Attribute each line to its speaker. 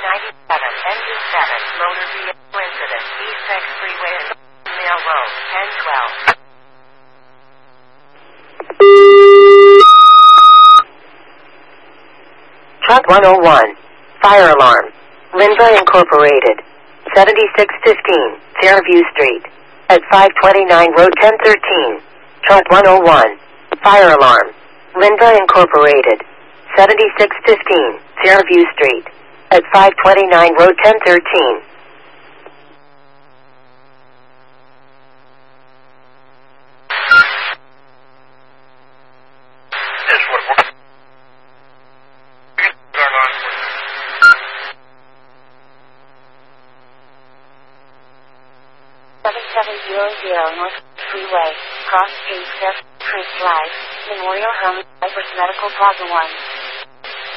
Speaker 1: Engine 7, motor vehicle incident, East Expressway, Mail Road, 1012. Truck 101. Fire alarm. Linva Incorporated. 7615, Fairview Street. At 529 Road 1013. Truck 101. Fire alarm. Linva Incorporated. 7615, Fairview Street. At 529 Road 1013.
Speaker 2: Here's what we're...
Speaker 1: 7700 North Freeway, Cross Street, Fair Creek Drive, Memorial Home, Cypress Medical Plaza 1.